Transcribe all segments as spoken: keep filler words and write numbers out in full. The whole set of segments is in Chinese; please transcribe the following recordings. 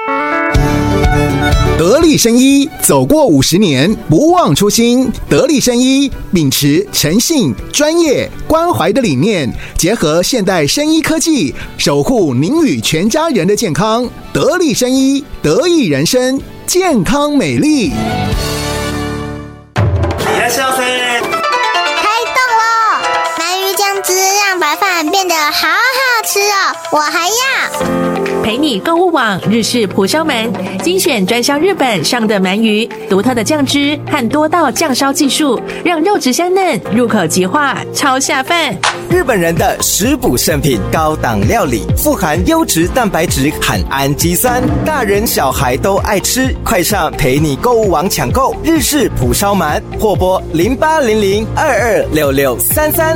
得力生医，走过五十年，不忘初心。得力生医秉持诚信、专业、关怀的理念，结合现代生医科技，守护您与全家人的健康。得力生医，得益人生，健康美丽。 いらっしゃいませ。 开动喽！鳗鱼酱汁让白饭变得好好吃哦，我还要。 陪你购物网日式蒲烧鳗，精选专销日本上的鳗鱼，独特的酱汁和多道酱烧技术，让肉质香嫩，入口即化，超下饭。 日本人的食补圣品，高档料理，富含优质蛋白质和氨基酸，大人小孩都爱吃。快上陪你购物网抢购日式蒲烧鳗，或拨零八零零二二六六三三。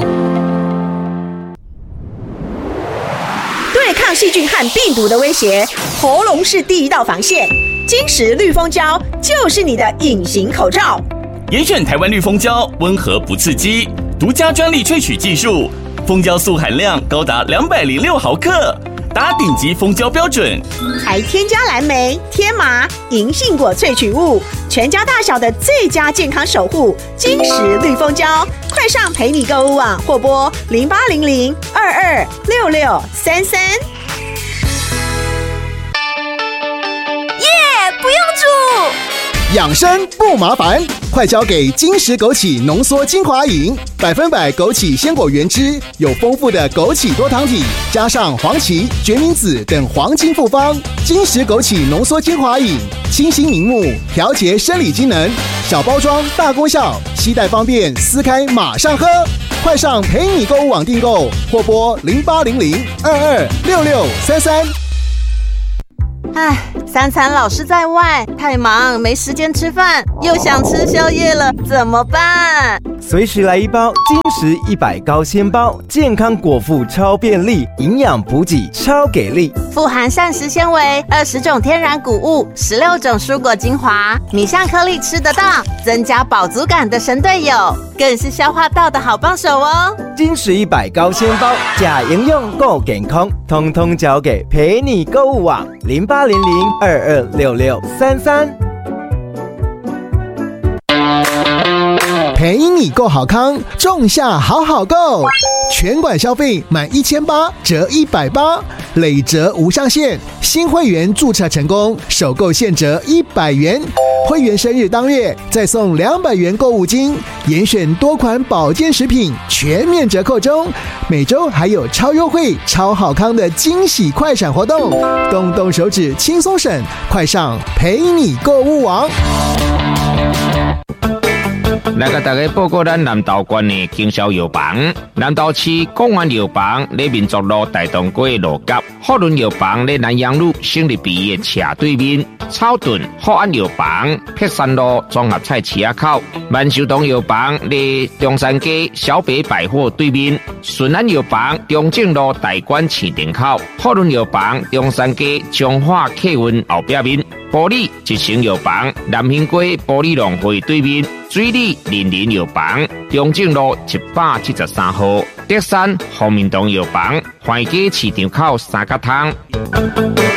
对抗细菌和病毒的威胁，喉咙是第一道防线。金石绿蜂胶就是你的隐形口罩。 严选台湾绿蜂胶，温和不刺激，独家专利萃取技术，蜂胶素含量高达两百零六毫克，达顶级蜂胶标准。 还添加蓝莓、天麻、银杏果萃取物，全家大小的最佳健康守护。金石绿蜂胶，快上陪你购物网或拨零八零零二二六六三三。 耶，不用煮。 养生不麻烦，快交给金石枸杞浓缩精华饮，百分百枸杞鲜果原汁，有丰富的枸杞多糖体，加上黄芪、决明子等黄金复方。金石枸杞浓缩精华饮，清新明目，调节生理机能，小包装大功效，携带方便，撕开马上喝。快上陪你购物网订购，或拨零八零零二二六六三三。 唉，三餐老是在外，太忙没时间吃饭，又想吃宵夜了，怎么办？ 随时来一包金石一百高纤包，健康果腹超便利，营养补给超给力， 富含膳食纤维、二十种天然谷物、十六种蔬果精华，米香颗粒吃得到，增加饱足感的神队友，更是消化道的好帮手哦。 金石一百高纤包，假营养够健康，通通交给陪你购物网零八零零二二六六三三。 陪你购好康，仲夏好好购，全馆消费满一千八折一百八，累折无上限。新会员注册成功，首购现折一百元。会员生日当月再送两百元购物金，严选多款保健食品全面折扣中。每周还有超优惠、超好康的惊喜快闪活动，动动手指轻松省，快上陪你购物网。 来甲大家报告咱南投县的经销药房。南投市公园药房在民族路大东街路角，福伦药房在南阳路省立毕业斜对面，草屯福安药房碧山路综合菜市口，万寿堂药房在中山街小北百货对面，顺安药房中正路大馆市顶口，福伦药房中山街彰化客运后壁面，玻璃一成药房南兴街玻璃农会对面，水里林林药房中正路一百七十三号，德山福民堂药房环街市场口三角汤。